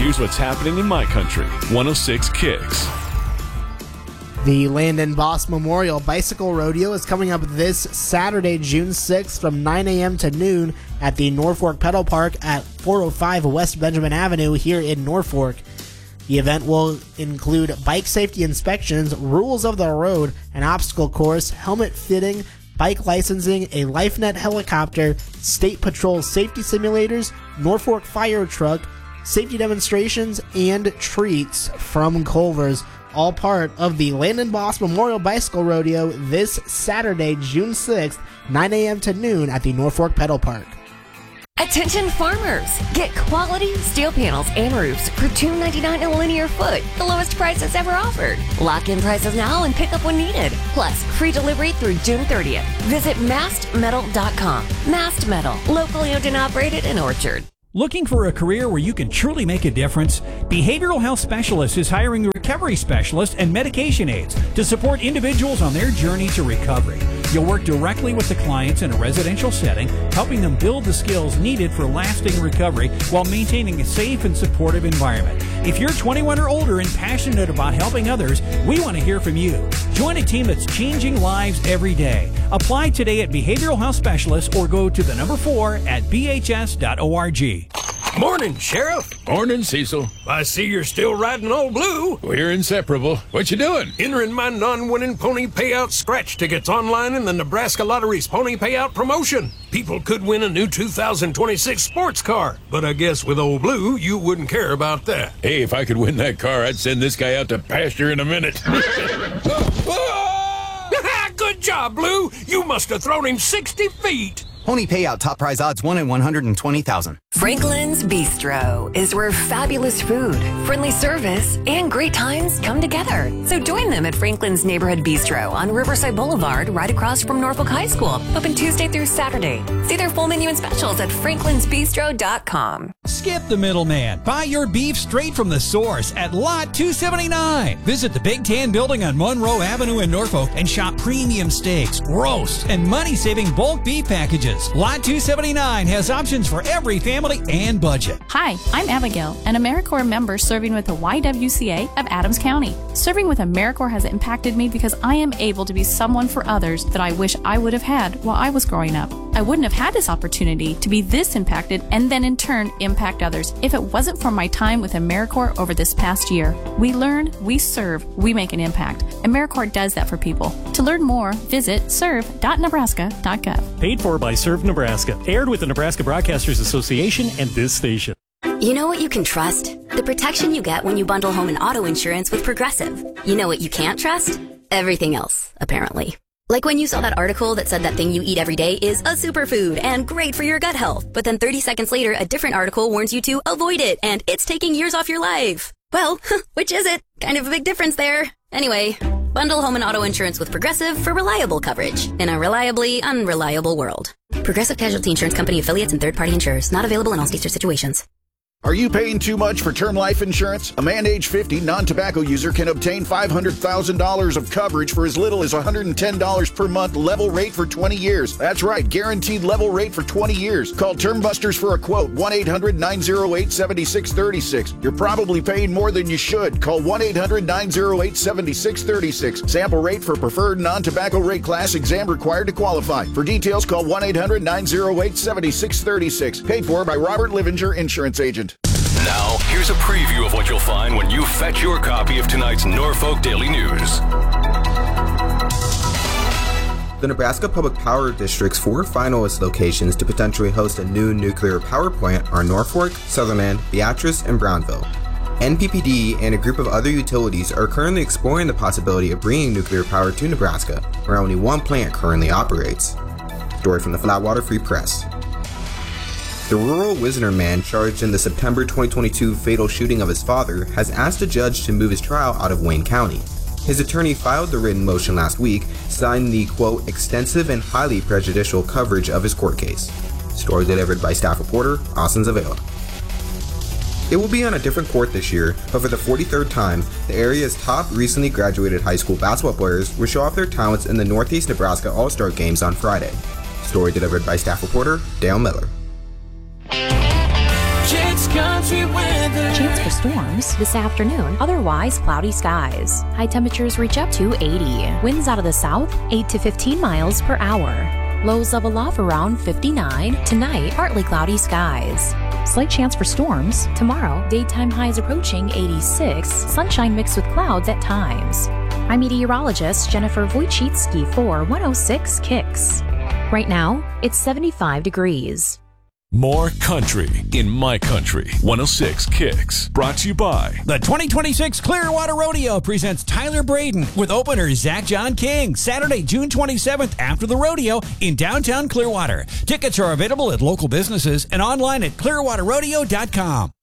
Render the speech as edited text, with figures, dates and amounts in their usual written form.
Here's what's happening in my country. 106 Kicks. The Landon Boss Memorial Bicycle Rodeo is coming up this Saturday, June 6th from 9 a.m. to noon at the Norfolk Pedal Park at 405 West Benjamin Avenue here in Norfolk. The event will include bike safety inspections, rules of the road, an obstacle course, helmet fitting, bike licensing, a LifeNet helicopter, State Patrol safety simulators, Norfolk fire truck, safety demonstrations, and treats from Culver's. All part of the Landon Boss Memorial Bicycle Rodeo this Saturday, June 6th, 9 a.m. to noon at the Norfolk Pedal Park. Attention farmers! Get quality steel panels and roofs for $2.99 a linear foot, the lowest prices ever offered. Lock in prices now and pick up when needed. Plus, free delivery through June 30th. Visit mastmetal.com. Mast Metal, locally owned and operated in Orchard. Looking for a career where you can truly make a difference? Behavioral Health Specialist is hiring recovery specialists and medication aides to support individuals on their journey to recovery. You'll work directly with the clients in a residential setting, helping them build the skills needed for lasting recovery while maintaining a safe and supportive environment. If you're 21 or older and passionate about helping others, we want to hear from you. Join a team that's changing lives every day. Apply today at Behavioral Health Specialist or go to the number 4 at bhs.org. Morning, Sheriff. Morning, Cecil. I see you're still riding Old Blue. We're inseparable. What you doing? Entering my non-winning pony payout scratch tickets online in the Nebraska Lottery's pony payout promotion. People could win a new 2026 sports car, but I guess with Old Blue, you wouldn't care about that. Hey, if I could win that car, I'd send this guy out to pasture in a minute. Good job, Blue. You must have thrown him 60 feet. Pony payout, top prize odds 1 in 120,000. Franklin's Bistro is where fabulous food, friendly service, and great times come together. So join them at Franklin's Neighborhood Bistro on Riverside Boulevard, right across from Norfolk High School. Open Tuesday through Saturday. See their full menu and specials at franklinsbistro.com. Skip the middleman. Buy your beef straight from the source at Lot 279. Visit the Big Tan Building on Monroe Avenue in Norfolk and shop premium steaks, roasts, and money-saving bulk beef packages. Lot 279 has options for every family and budget. Hi, I'm Abigail, an AmeriCorps member serving with the YWCA of Adams County. Serving with AmeriCorps has impacted me because I am able to be someone for others that I wish I would have had while I was growing up. I wouldn't have had this opportunity to be this impacted and then in turn impact others if it wasn't for my time with AmeriCorps over this past year. We learn, we serve, we make an impact. AmeriCorps does that for people. To learn more, visit serve.nebraska.gov. Paid for by Serve Nebraska. Aired with the Nebraska Broadcasters Association and this station. You know what you can trust? The protection you get when you bundle home and auto insurance with Progressive. You know what you can't trust? Everything else, apparently. Like when you saw that article that said that thing you eat every day is a superfood and great for your gut health. But then 30 seconds later, a different article warns you to avoid it and it's taking years off your life. Well, which is it? Kind of a big difference there. Anyway, bundle home and auto insurance with Progressive for reliable coverage in a reliably unreliable world. Progressive Casualty Insurance Company affiliates and third-party insurers. Not available in all states or situations. Are you paying too much for term life insurance? A man age 50 non-tobacco user can obtain $500,000 of coverage for as little as $110 per month, level rate for 20 years. That's right, guaranteed level rate for 20 years. Call Term Busters for a quote, 1-800-908-7636. You're probably paying more than you should. Call 1-800-908-7636. Sample rate for preferred non-tobacco rate class, exam required to qualify. For details, call 1-800-908-7636. Paid for by Robert Livinger, Insurance Agent. Now, here's a preview of what you'll find when you fetch your copy of tonight's Norfolk Daily News. The Nebraska Public Power District's 4 finalist locations to potentially host a new nuclear power plant are Norfolk, Sutherland, Beatrice, and Brownville. NPPD and a group of other utilities are currently exploring the possibility of bringing nuclear power to Nebraska, where only one plant currently operates. Story from the Flatwater Free Press. The rural Wisner man charged in the September 2022 fatal shooting of his father has asked a judge to move his trial out of Wayne County. His attorney filed the written motion last week, citing the, quote, extensive and highly prejudicial coverage of his court case. Story delivered by staff reporter Austin Zavala. It will be on a different court this year, but for the 43rd time, the area's top recently graduated high school basketball players will show off their talents in the Northeast Nebraska All-Star Games on Friday. Story delivered by staff reporter Dale Miller. Chance for storms this afternoon, otherwise cloudy skies. High temperatures reach up to 80. Winds out of the south, 8 to 15 miles per hour. Lows level off around 59. Tonight, partly cloudy skies. Slight chance for storms. Tomorrow, daytime highs approaching 86. Sunshine mixed with clouds at times. I'm meteorologist Jennifer Wojcicki for 106 Kicks. Right now, it's 75 degrees. More country in My Country. 106 Kicks. Brought to you by the 2026 Clearwater Rodeo presents Tyler Braden with opener Zach John King. Saturday, June 27th after the rodeo in downtown Clearwater. Tickets are available at local businesses and online at clearwaterrodeo.com.